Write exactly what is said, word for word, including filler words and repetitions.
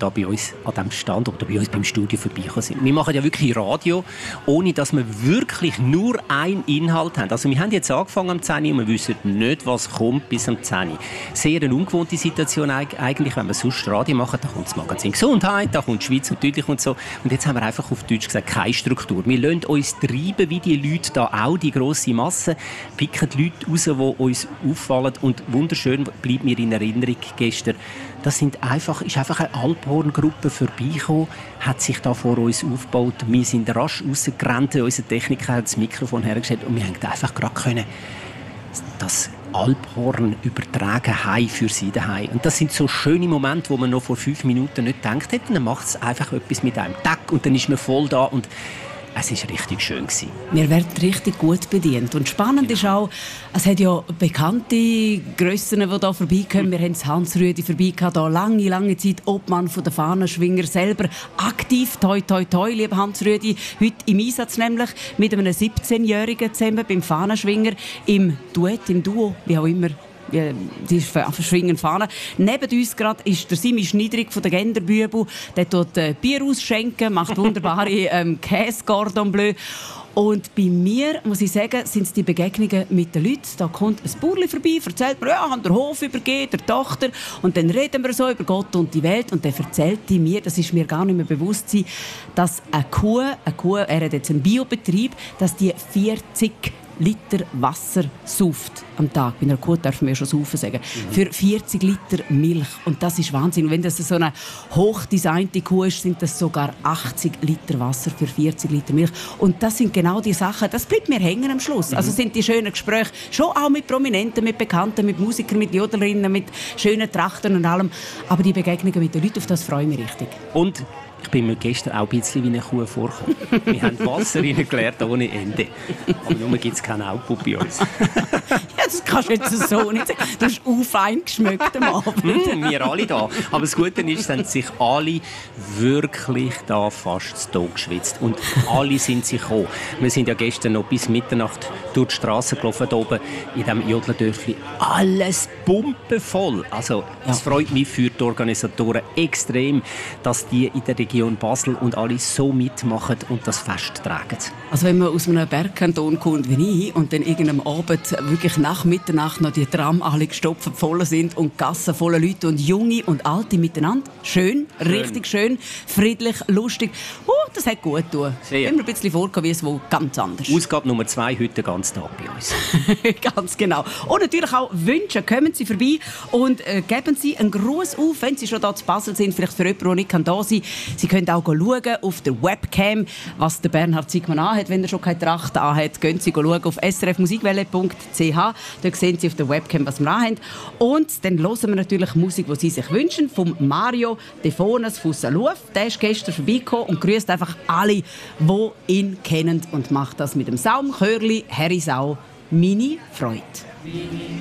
da bei uns an diesem Stand oder bei uns beim Studio vorbeigekommen sind. Wir machen ja wirklich Radio, ohne dass wir wirklich nur einen Inhalt haben. Also wir haben jetzt angefangen am zehn Uhr und wir wissen nicht, was kommt bis am zehn Uhr. Sehr eine ungewohnte Situation eigentlich, wenn wir sonst Radio machen, da kommt das Magazin Gesundheit, da kommt die Schweiz und deutlich und so. Und jetzt haben wir einfach auf Deutsch gesagt, keine Struktur. Wir lassen uns treiben, wie die Leute da auch, die grosse Masse, picken die Leute raus, die uns auffallen. Und wunderschön bleibt mir in Erinnerung gestern, das sind einfach, ist einfach eine Alphorn-Gruppe vorbeigekommen, hat sich da vor uns aufgebaut. Wir sind rasch rausgerannt, unser Techniker hat das Mikrofon hergestellt und wir haben einfach gerade können das Alphorn übertragen heim für sie daheim. Und das sind so schöne Momente, wo man noch vor fünf Minuten nicht gedacht hätte. Dann macht es einfach etwas mit einem Tag und dann ist man voll da und es war richtig schön. Wir werden richtig gut bedient. Und spannend genau. ist auch, es hat ja bekannte Grössen, die hier vorbeikommen. Wir haben Hans Rüedi vorbeigehabt, hier lange, lange Zeit Obmann von der Fahnenschwinger selber. Aktiv, toi, toi, toi, lieber Hans Rüedi. Heute im Einsatz nämlich mit einem siebzehnjährigen zusammen beim Fahnenschwinger. Im Duett, im Duo, wie auch immer. Die verschwingen Fahnen. Neben uns gerade ist der Simi Schniedrig von der Genderbübel. Der tut äh, Bier ausschenken, macht wunderbare ähm, Käse Cordon Bleu. Und bei mir, muss ich sagen, sind es die Begegnungen mit den Leuten. Da kommt ein Bauerli vorbei, erzählt mir, ja, haben den Hof übergeben, der Tochter. Und dann reden wir so über Gott und die Welt. Und dann erzählt die mir, das ist mir gar nicht mehr bewusst gewesen, dass eine Kuh, eine Kuh, er hat jetzt einen Biobetrieb, dass die vierzig Liter Wasser sauft am Tag. Bei einer Kuh darf man ja schon saufen sagen. Mhm. Für vierzig Liter Milch. Und das ist Wahnsinn. Und wenn das so eine hochdesignte Kuh ist, sind das sogar achtzig Liter Wasser für vierzig Liter Milch. Und das sind genau die Sachen, das bleibt mir hängen am Schluss. Mhm. Also sind die schönen Gespräche, schon auch mit Prominenten, mit Bekannten, mit Musikern, mit Jodlerinnen, mit schönen Trachten und allem. Aber die Begegnungen mit den Leuten, auf das freue ich mich richtig. Und ich bin mir gestern auch ein bisschen wie eine Kuh vorgekommen. Wir haben Wasser reingeleert ohne Ende. Aber nur gibt es keinen Output bei uns. Ja, das kannst du jetzt so nicht sagen. Du hast auch fein geschmeckt am Abend. Mm, wir alle da. Aber das Gute ist, dass sich alle wirklich da fast zu Tod geschwitzt. Und alle sind sich gekommen. Wir sind ja gestern noch bis Mitternacht durch die Straße gelaufen, hier oben in diesem Jodlerdörfli. Alles pumpenvoll. Also, es ja. freut mich für die Organisatoren extrem, dass die in der Region Basel und alle so mitmachen und das Fest tragen. Also wenn man aus einem Bergkanton kommt wie ich und dann irgendeinem Abend wirklich nach Mitternacht noch die Tram alle gestopft voll sind und die Gassen voller Leute und Junge und Alte miteinander. Schön, schön. Richtig schön, friedlich, lustig. Uh, das hat gut getan. Ich bin mir ein bisschen vorgekommen, wie es wo ganz anders. Ausgabe Nummer zwei heute den ganzen Tag bei uns. Ganz genau. Und natürlich auch Wünsche. Kommen Sie vorbei und äh, geben Sie einen Gruß auf, wenn Sie schon da zu Basel sind, vielleicht für jemanden, der nicht da sein kann. Sie können auch schauen auf der Webcam, was der Bernhard Siegmann anhat, wenn er schon keine Tracht anhat. Gehen Sie schauen auf s r f musikwelle punkt c h. Dort sehen Sie auf der Webcam, was wir anhaben. Und dann hören wir natürlich Musik, die Sie sich wünschen, von Mario Defones Fussaluf. Der ist gestern vorbeigekommen und grüßt einfach alle, die ihn kennen und macht das mit dem Saum, Chörli, Harry Sau, meine Freude.